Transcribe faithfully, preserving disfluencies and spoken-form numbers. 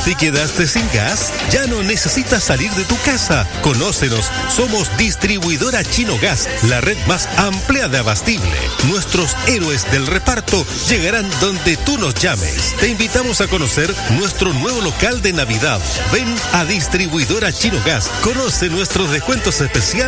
¿Te quedaste sin gas? Ya no necesitas salir de tu casa. Conócenos, somos distribuidora Chino Gas, la red más amplia de abastible. Nuestros héroes del reparto llegarán donde tú nos llames. Te invitamos a conocer nuestro nuevo local de Navidad. Ven a distribuidora Chino Gas. Conoce nuestros descuentos especiales